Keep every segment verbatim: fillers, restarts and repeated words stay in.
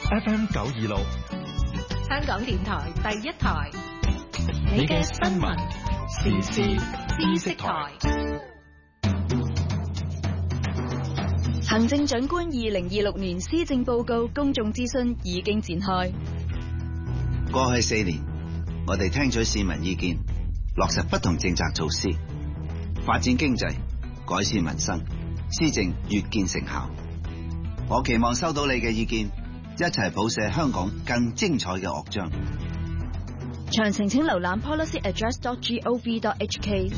F M 九二六， 香港電台第一台， 你嘅新聞時事知識台。 行政長官二零二六年施政報告公眾諮詢已經展開。 過去四年，我哋聽取市民意見，落實不同政策措施，發展經濟，改善民生，施政越見成效。我期望收到你嘅意見，一齊譜寫香港更精彩嘅樂章。 詳情請瀏覽 policy address dot gov dot h k。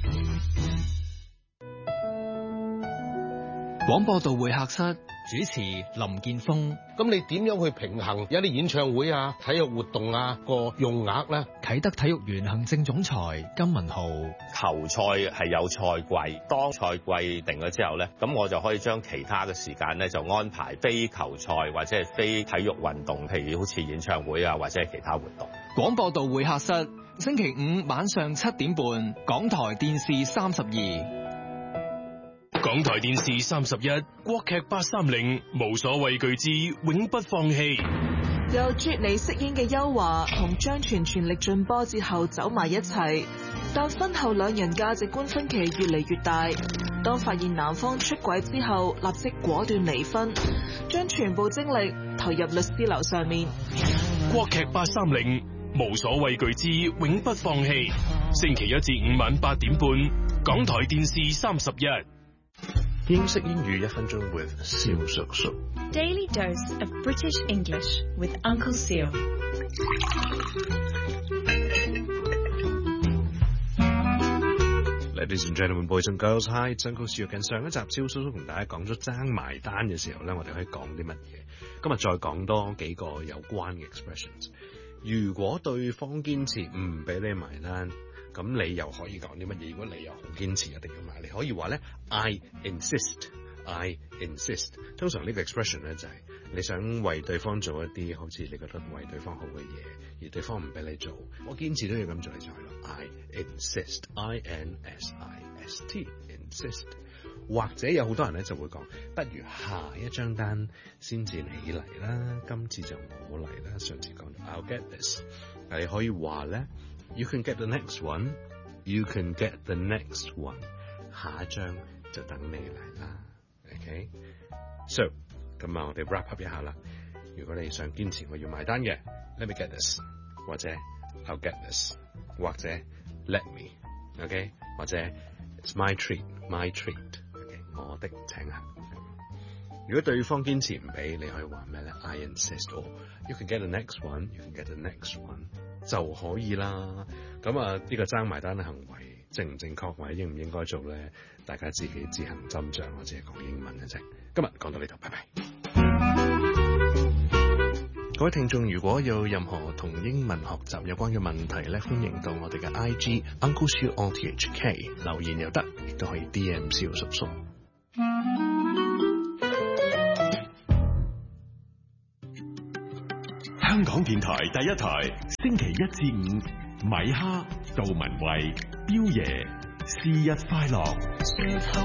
廣播道會客室主持林建峰。 咁你點樣去平衡有啲演唱會啊、體育活動啊個用額咧？ 啟德體育園行政總裁金文豪。 球賽係有賽季，當賽季定咗之後咧，咁我就可以將其他嘅時間咧就安排非球賽或者係非體育運動，譬如好似演唱會啊或者係其他活動。 廣播道會客室星期五晚上七點半，港台電視三十二。 港台電視三十一，國劇八三零，無所畏懼之永不放棄。 由啜尼飾演嘅邱華同張全全力進波之後走埋一齊，但婚後兩人價值觀分歧越嚟越大。當發現男方出軌之後，立即果斷離婚，將全部精力投入律師樓上面。 國劇八三零，無所畏懼之永不放棄。星期一至五晚八點半，港台電視三十一。 英式英語一分鐘 with 蕭叔叔。 Daily dose of British English with Uncle Seal。 Ladies and gentlemen, boys and girls, hi, it's Uncle Seal。近上一集蕭叔叔同大家講咗爭埋單嘅時候咧，我哋可以講啲乜嘢？今日再講多幾個有關嘅 expressions。如果對方堅持唔俾你埋單，咁你又可以講啲乜嘢？如果你又好堅持一定要買，你可以話咧 I insist, I insist。通常呢個 expression 咧就係你想為對方做一啲好似你覺得為對方好嘅嘢，而對方唔俾你做，我堅持都要咁做，你就係咯 I insist, I N S I S T, insist。或者有好多人咧就會講，不如下一張單先至你嚟啦，今次就我嚟啦。上次講 I'll get this， 你可以話咧You can get the next one. You can get the next one. 下一張就等你嚟啦。OK? So, 咁啊，我哋 wrap up 一下啦。如果你想堅持我要埋單嘅 ，Let me get this， 或者 I'll get this， 或者 Let me， OK？ 或者 It's my treat, my treat，OK？ 我的請客。如果對方堅持唔俾，你可以話咩咧 ？I insist， or you can get the next one. You can get the next one。就可以啦。咁啊，呢個爭埋單嘅行為正唔正確或者應唔應該做咧？大家自己自行斟酌。我只係講英文嘅啫。今日講到呢度，拜拜。各位聽眾，如果有任何同英文學習有關嘅問題咧，歡迎到我哋嘅 I G Uncle Seal O T H K 留言又得，亦都可以 D M 蕭叔叔。 香港電台第一台，星期一至五，米哈、杜文慧、彪爺，是日快樂。